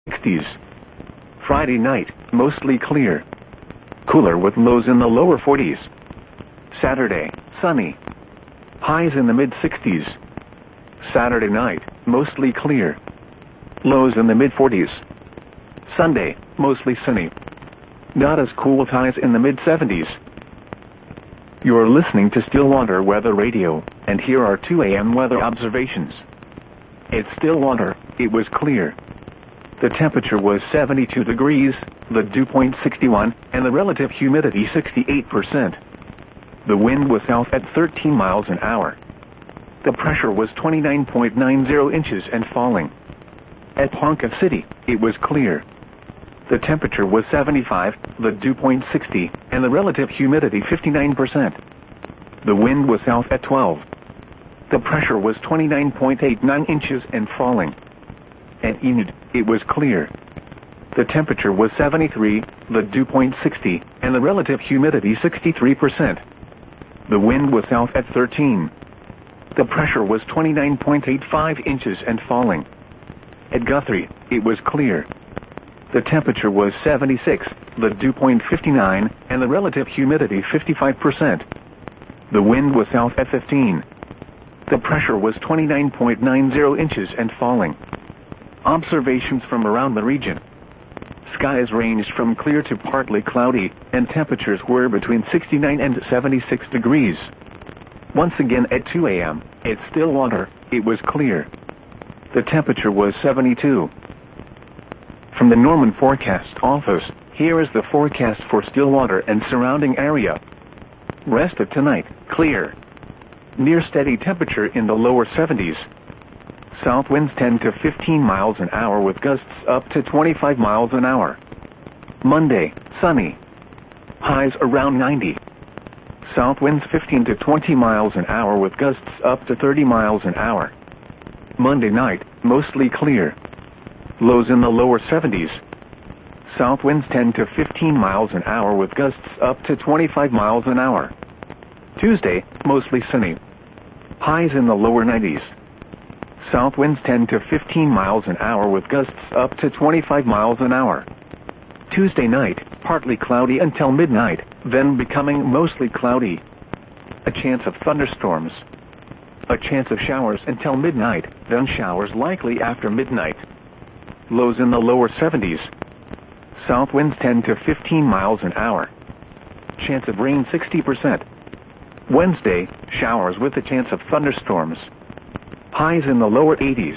60s. Friday night, mostly clear. Cooler with lows in the lower 40s. Saturday, sunny. Highs in the mid-60s. Saturday night, mostly clear. Lows in the mid-40s. Sunday, mostly sunny. Not as cool with highs in the mid-70s. You're listening to Stillwater Weather Radio, and here are 2 a.m. weather observations. At Stillwater, it was clear. The temperature was 72 degrees, the dew point 61, and the relative humidity 68%. The wind was south at 13 miles an hour. The pressure was 29.90 inches and falling. At Ponca City, it was clear. The temperature was 75, the dew point 60, and the relative humidity 59%. The wind was south at 12. The pressure was 29.89 inches and falling. At Enid, it was clear. The temperature was 73, the dew point 60, and the relative humidity 63%. The wind was south at 13. The pressure was 29.85 inches and falling. At Guthrie, it was clear. The temperature was 76, the dew point 59, and the relative humidity 55%. The wind was south at 15. The pressure was 29.90 inches and falling. Observations from around the region. Skies ranged from clear to partly cloudy, and temperatures were between 69 and 76 degrees. Once again at 2 a.m., at Stillwater, it was clear. The temperature was 72. From the Norman Forecast Office, here is the forecast for Stillwater and surrounding area. Rest of tonight, clear. Near steady temperature in the lower 70s. South winds 10 to 15 miles an hour with gusts up to 25 miles an hour. Monday, sunny. Highs around 90. South winds 15 to 20 miles an hour with gusts up to 30 miles an hour. Monday night, mostly clear. Lows in the lower 70s. South winds 10 to 15 miles an hour with gusts up to 25 miles an hour. Tuesday, mostly sunny. Highs in the lower 90s. South winds 10 to 15 miles an hour with gusts up to 25 miles an hour. Tuesday night, partly cloudy until midnight, then becoming mostly cloudy. A chance of thunderstorms. A chance of showers until midnight, then showers likely after midnight. Lows in the lower 70s. South winds 10 to 15 miles an hour. Chance of rain 60%. Wednesday, showers with a chance of thunderstorms. Highs in the lower 80s.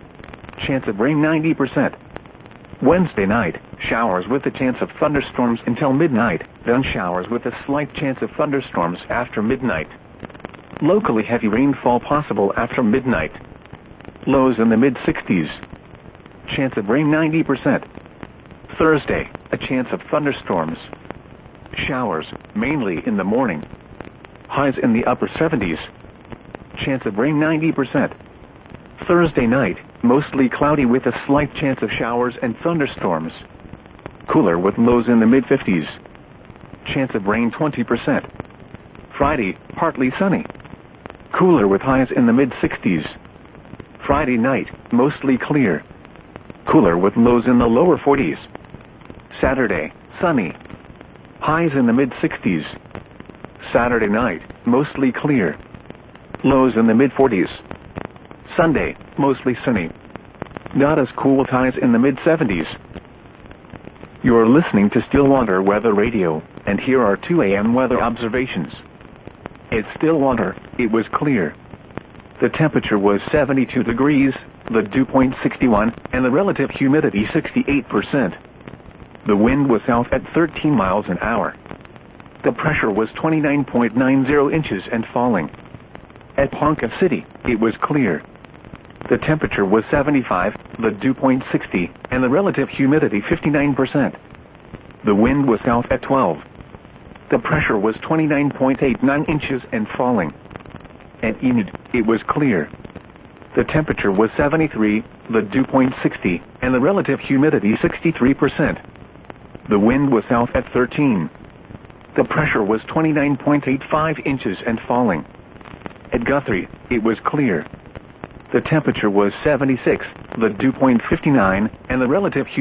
Chance of rain 90%. Wednesday night, showers with a chance of thunderstorms until midnight, then showers with a slight chance of thunderstorms after midnight. Locally heavy rainfall possible after midnight. Lows in the mid-60s. Chance of rain 90%. Thursday, a chance of thunderstorms. Showers, mainly in the morning. Highs in the upper 70s. Chance of rain 90%. Thursday night, mostly cloudy with a slight chance of showers and thunderstorms. Cooler with lows in the mid-50s. Chance of rain 20%. Friday, partly sunny. Cooler with highs in the mid-60s. Friday night, mostly clear. Cooler with lows in the lower 40s. Saturday, sunny. Highs in the mid-60s. Saturday night, mostly clear. Lows in the mid-40s. Sunday, mostly sunny. Not as cool with highs in the mid-70s. You're listening to Stillwater Weather Radio, and here are 2 a.m. weather observations. At Stillwater, it was clear. The temperature was 72 degrees, the dew point 61, and the relative humidity 68%. The wind was south at 13 miles an hour. The pressure was 29.90 inches and falling. At Ponca City, it was clear. The temperature was 75, the dew point 60, and the relative humidity 59%. The wind was south at 12. The pressure was 29.89 inches and falling. At Enid, it was clear. The temperature was 73, the dew point 60, and the relative humidity 63%. The wind was south at 13. The pressure was 29.85 inches and falling. At Guthrie, it was clear. The temperature was 76, the dew point 59, and the relative humidity